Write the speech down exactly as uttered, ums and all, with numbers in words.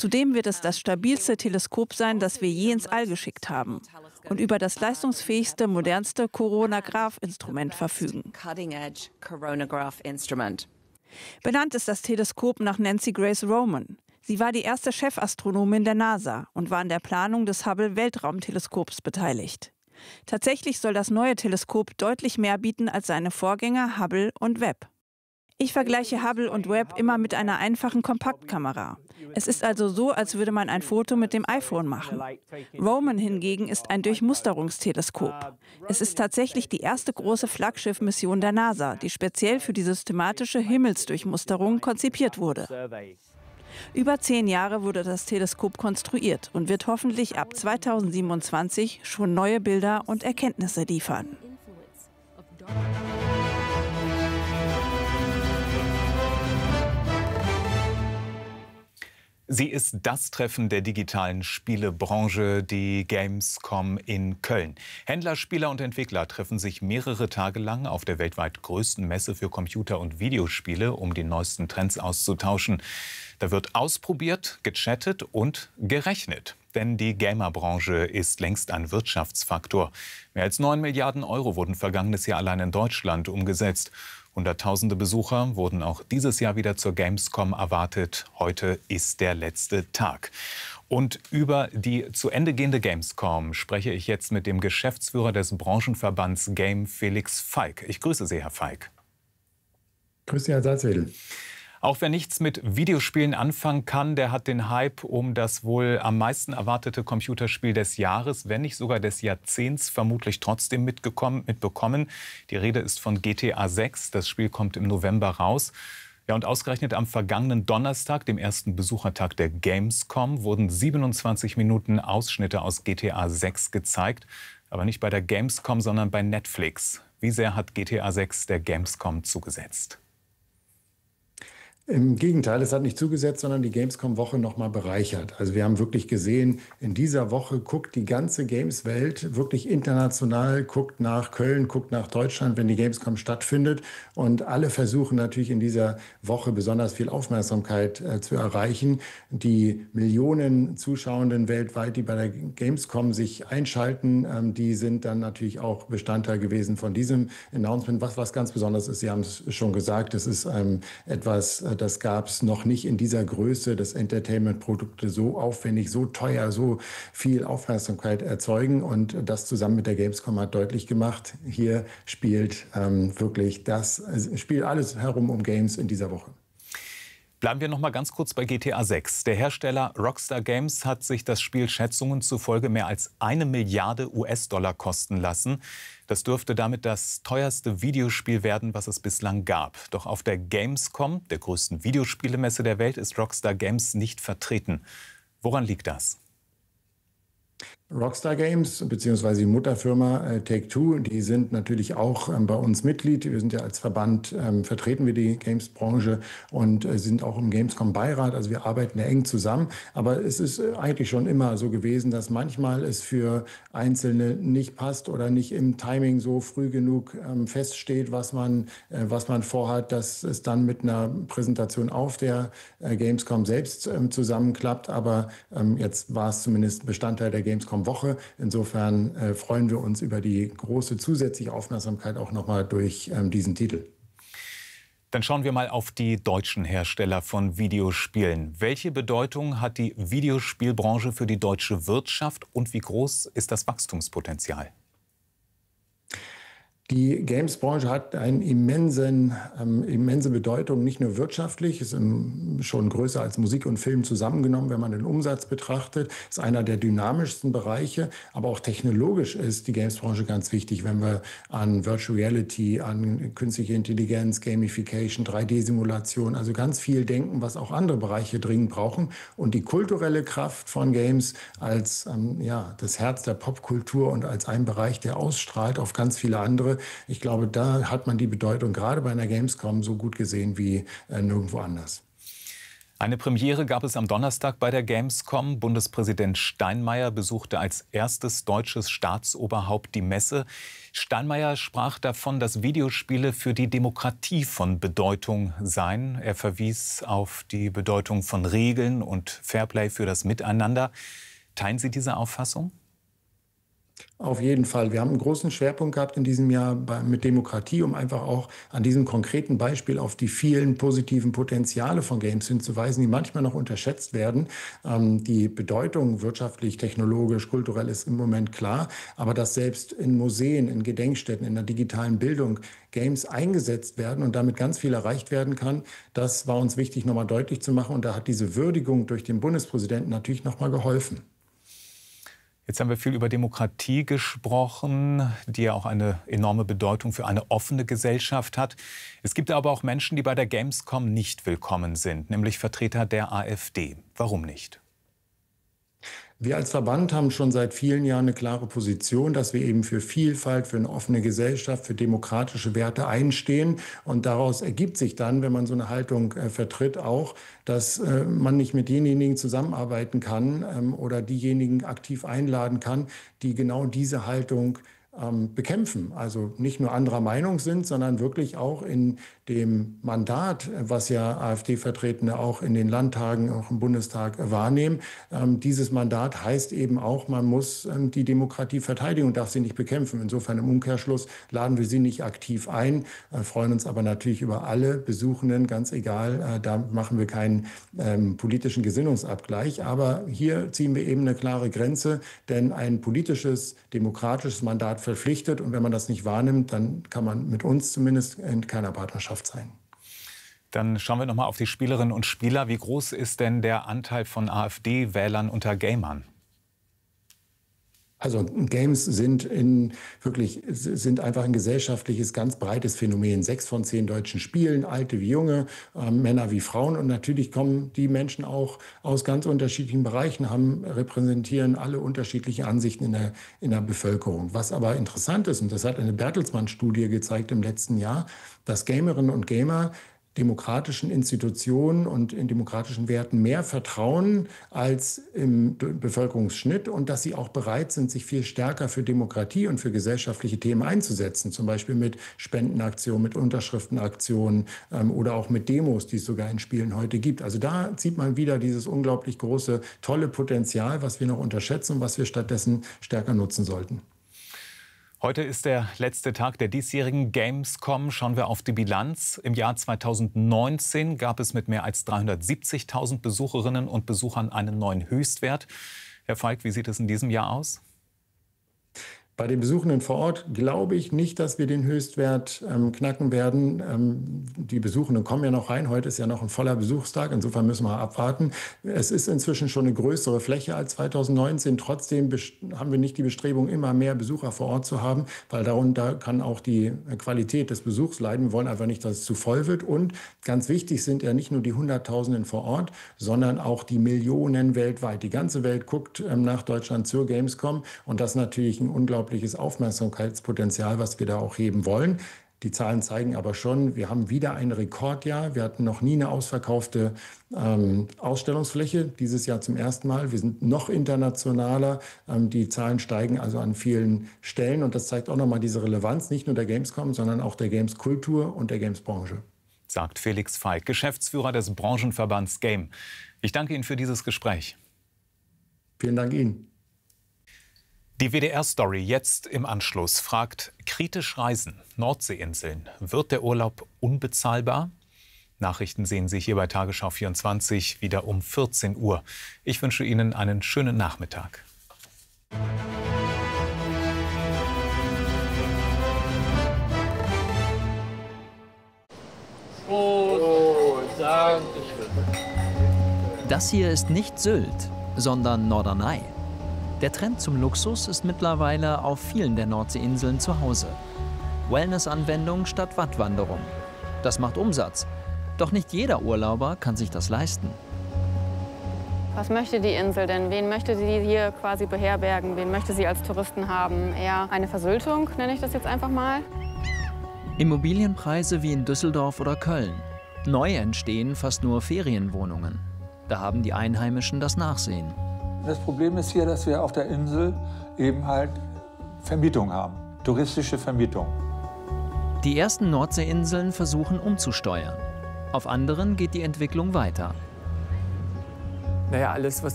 Zudem wird es das stabilste Teleskop sein, das wir je ins All geschickt haben und über das leistungsfähigste, modernste Coronagraph-Instrument verfügen. Benannt ist das Teleskop nach Nancy Grace Roman. Sie war die erste Chefastronomin der NASA und war an der Planung des Hubble-Weltraumteleskops beteiligt. Tatsächlich soll das neue Teleskop deutlich mehr bieten als seine Vorgänger Hubble und Webb. Ich vergleiche Hubble und Webb immer mit einer einfachen Kompaktkamera. Es ist also so, als würde man ein Foto mit dem iPhone machen. Roman hingegen ist ein Durchmusterungsteleskop. Es ist tatsächlich die erste große Flaggschiffmission der NASA, die speziell für die systematische Himmelsdurchmusterung konzipiert wurde. Über zehn Jahre wurde das Teleskop konstruiert und wird hoffentlich ab zweitausendsiebenundzwanzig schon neue Bilder und Erkenntnisse liefern. Sie ist das Treffen der digitalen Spielebranche, die Gamescom in Köln. Händler, Spieler und Entwickler treffen sich mehrere Tage lang auf der weltweit größten Messe für Computer- und Videospiele, um die neuesten Trends auszutauschen. Da wird ausprobiert, gechattet und gerechnet. Denn die Gamerbranche ist längst ein Wirtschaftsfaktor. Mehr als neun Milliarden Euro wurden vergangenes Jahr allein in Deutschland umgesetzt. Hunderttausende Besucher wurden auch dieses Jahr wieder zur Gamescom erwartet. Heute ist der letzte Tag. Und über die zu Ende gehende Gamescom spreche ich jetzt mit dem Geschäftsführer des Branchenverbands Game, Felix Falk. Ich grüße Sie, Herr Falk. Grüße Sie, Herr Salzwedel. Auch wer nichts mit Videospielen anfangen kann, der hat den Hype um das wohl am meisten erwartete Computerspiel des Jahres, wenn nicht sogar des Jahrzehnts, vermutlich trotzdem mitbekommen. Die Rede ist von G T A sechs. Das Spiel kommt im November raus. Ja, und ausgerechnet am vergangenen Donnerstag, dem ersten Besuchertag der Gamescom, wurden siebenundzwanzig Minuten Ausschnitte aus G T A sechs gezeigt. Aber nicht bei der Gamescom, sondern bei Netflix. Wie sehr hat G T A sechs der Gamescom zugesetzt? Im Gegenteil, es hat nicht zugesetzt, sondern die Gamescom-Woche noch mal bereichert. Also wir haben wirklich gesehen, in dieser Woche guckt die ganze Games-Welt wirklich international, guckt nach Köln, guckt nach Deutschland, wenn die Gamescom stattfindet. Und alle versuchen natürlich in dieser Woche besonders viel Aufmerksamkeit äh, zu erreichen. Die Millionen Zuschauenden weltweit, die bei der Gamescom sich einschalten, ähm, die sind dann natürlich auch Bestandteil gewesen von diesem Announcement. Was, was ganz besonders ist, Sie haben es schon gesagt, es ist ähm, etwas, äh, das gab es noch nicht in dieser Größe, dass Entertainment-Produkte so aufwendig, so teuer, so viel Aufmerksamkeit erzeugen. Und das zusammen mit der Gamescom hat deutlich gemacht, hier spielt ähm, wirklich das, also spielt alles herum um Games in dieser Woche. Bleiben wir noch mal ganz kurz bei G T A sechs. Der Hersteller Rockstar Games hat sich das Spiel Schätzungen zufolge mehr als eine Milliarde U S-Dollar kosten lassen. Das dürfte damit das teuerste Videospiel werden, was es bislang gab. Doch auf der Gamescom, der größten Videospielemesse der Welt, ist Rockstar Games nicht vertreten. Woran liegt das? Rockstar Games bzw. die Mutterfirma äh, Take-Two, die sind natürlich auch ähm, bei uns Mitglied. Wir sind ja als Verband, ähm, vertreten wir die Games-Branche und äh, sind auch im Gamescom-Beirat. Also wir arbeiten ja eng zusammen. Aber es ist äh, eigentlich schon immer so gewesen, dass manchmal es für Einzelne nicht passt oder nicht im Timing so früh genug ähm, feststeht, was man, äh, was man vorhat, dass es dann mit einer Präsentation auf der äh, Gamescom selbst ähm, zusammenklappt. Aber ähm, jetzt war es zumindest Bestandteil der Gamescom Woche. Insofern äh, freuen wir uns über die große zusätzliche Aufmerksamkeit auch nochmal durch ähm, diesen Titel. Dann schauen wir mal auf die deutschen Hersteller von Videospielen. Welche Bedeutung hat die Videospielbranche für die deutsche Wirtschaft und wie groß ist das Wachstumspotenzial? Die Games-Branche hat eine immensen, ähm, immense Bedeutung, nicht nur wirtschaftlich, ist ähm, schon größer als Musik und Film zusammengenommen, wenn man den Umsatz betrachtet, ist einer der dynamischsten Bereiche, aber auch technologisch ist die Games-Branche ganz wichtig, wenn wir an Virtual Reality, an künstliche Intelligenz, Gamification, drei D-Simulation, also ganz viel denken, was auch andere Bereiche dringend brauchen. Und die kulturelle Kraft von Games als ähm, ja, das Herz der Popkultur und als ein Bereich, der ausstrahlt auf ganz viele andere. Ich glaube, da hat man die Bedeutung gerade bei einer Gamescom so gut gesehen wie äh, nirgendwo anders. Eine Premiere gab es am Donnerstag bei der Gamescom. Bundespräsident Steinmeier besuchte als erstes deutsches Staatsoberhaupt die Messe. Steinmeier sprach davon, dass Videospiele für die Demokratie von Bedeutung seien. Er verwies auf die Bedeutung von Regeln und Fairplay für das Miteinander. Teilen Sie diese Auffassung? Auf jeden Fall. Wir haben einen großen Schwerpunkt gehabt in diesem Jahr bei, mit Demokratie, um einfach auch an diesem konkreten Beispiel auf die vielen positiven Potenziale von Games hinzuweisen, die manchmal noch unterschätzt werden. Ähm, die Bedeutung wirtschaftlich, technologisch, kulturell ist im Moment klar, aber dass selbst in Museen, in Gedenkstätten, in der digitalen Bildung Games eingesetzt werden und damit ganz viel erreicht werden kann, das war uns wichtig, nochmal deutlich zu machen. Und da hat diese Würdigung durch den Bundespräsidenten natürlich nochmal geholfen. Jetzt haben wir viel über Demokratie gesprochen, die ja auch eine enorme Bedeutung für eine offene Gesellschaft hat. Es gibt aber auch Menschen, die bei der Gamescom nicht willkommen sind, nämlich Vertreter der AfD. Warum nicht? Wir als Verband haben schon seit vielen Jahren eine klare Position, dass wir eben für Vielfalt, für eine offene Gesellschaft, für demokratische Werte einstehen. Und daraus ergibt sich dann, wenn man so eine Haltung äh, vertritt, auch, dass äh, man nicht mit denjenigen zusammenarbeiten kann ähm, oder diejenigen aktiv einladen kann, die genau diese Haltung ähm, bekämpfen. Also nicht nur anderer Meinung sind, sondern wirklich auch in dem Mandat, was ja AfD-Vertretene auch in den Landtagen, auch im Bundestag wahrnehmen. Ähm, dieses Mandat heißt eben auch, man muss ähm, die Demokratie verteidigen und darf sie nicht bekämpfen. Insofern im Umkehrschluss laden wir sie nicht aktiv ein, äh, freuen uns aber natürlich über alle Besuchenden, ganz egal, äh, da machen wir keinen ähm, politischen Gesinnungsabgleich. Aber hier ziehen wir eben eine klare Grenze, denn ein politisches, demokratisches Mandat verpflichtet und wenn man das nicht wahrnimmt, dann kann man mit uns zumindest in keiner Partnerschaft sein. Dann schauen wir noch mal auf die Spielerinnen und Spieler. Wie groß ist denn der Anteil von AfD-Wählern unter Gamern? Also Games sind in wirklich sind einfach ein gesellschaftliches, ganz breites Phänomen. Sechs von zehn Deutschen spielen, alte wie junge, äh, Männer wie Frauen. Und natürlich kommen die Menschen auch aus ganz unterschiedlichen Bereichen, haben, repräsentieren alle unterschiedliche Ansichten in der, in der Bevölkerung. Was aber interessant ist, und das hat eine Bertelsmann-Studie gezeigt im letzten Jahr, dass Gamerinnen und Gamer demokratischen Institutionen und in demokratischen Werten mehr vertrauen als im Bevölkerungsschnitt und dass sie auch bereit sind, sich viel stärker für Demokratie und für gesellschaftliche Themen einzusetzen, zum Beispiel mit Spendenaktionen, mit Unterschriftenaktionen ähm, oder auch mit Demos, die es sogar in Spielen heute gibt. Also da sieht man wieder dieses unglaublich große, tolle Potenzial, was wir noch unterschätzen und was wir stattdessen stärker nutzen sollten. Heute ist der letzte Tag der diesjährigen Gamescom. Schauen wir auf die Bilanz. Im Jahr zweitausendneunzehn gab es mit mehr als dreihundertsiebzigtausend Besucherinnen und Besuchern einen neuen Höchstwert. Herr Falk, wie sieht es in diesem Jahr aus? Bei den Besuchenden vor Ort glaube ich nicht, dass wir den Höchstwert ähm, knacken werden. Ähm, die Besuchenden kommen ja noch rein. Heute ist ja noch ein voller Besuchstag. Insofern müssen wir abwarten. Es ist inzwischen schon eine größere Fläche als zweitausendneunzehn. Trotzdem haben wir nicht die Bestrebung, immer mehr Besucher vor Ort zu haben, weil darunter kann auch die Qualität des Besuchs leiden. Wir wollen einfach nicht, dass es zu voll wird. Und ganz wichtig sind ja nicht nur die Hunderttausenden vor Ort, sondern auch die Millionen weltweit. Die ganze Welt guckt ähm, nach Deutschland zur Gamescom. Und das ist natürlich ein unglaubliches Aufmerksamkeitspotenzial, was wir da auch heben wollen. Die Zahlen zeigen aber schon, wir haben wieder ein Rekordjahr. Wir hatten noch nie eine ausverkaufte ähm, Ausstellungsfläche, dieses Jahr zum ersten Mal. Wir sind noch internationaler. Ähm, die Zahlen steigen also an vielen Stellen. Und das zeigt auch nochmal diese Relevanz, nicht nur der Gamescom, sondern auch der Games-Kultur und der Games-Branche. Sagt Felix Falk, Geschäftsführer des Branchenverbands Game. Ich danke Ihnen für dieses Gespräch. Vielen Dank Ihnen. Die W D R-Story jetzt im Anschluss fragt, kritisch reisen, Nordseeinseln, wird der Urlaub unbezahlbar? Nachrichten sehen Sie hier bei Tagesschau vierundzwanzig wieder um vierzehn Uhr. Ich wünsche Ihnen einen schönen Nachmittag. Oh, danke schön. Das hier ist nicht Sylt, sondern Norderney. Der Trend zum Luxus ist mittlerweile auf vielen der Nordseeinseln zu Hause. Wellness-Anwendung statt Wattwanderung. Das macht Umsatz. Doch nicht jeder Urlauber kann sich das leisten. Was möchte die Insel denn? Wen möchte sie hier quasi beherbergen? Wen möchte sie als Touristen haben? Eher eine Versyltung, nenne ich das jetzt einfach mal. Immobilienpreise wie in Düsseldorf oder Köln. Neu entstehen fast nur Ferienwohnungen. Da haben die Einheimischen das Nachsehen. Das Problem ist hier, dass wir auf der Insel eben halt Vermietung haben, touristische Vermietung. Die ersten Nordseeinseln versuchen umzusteuern. Auf anderen geht die Entwicklung weiter. Naja, alles, was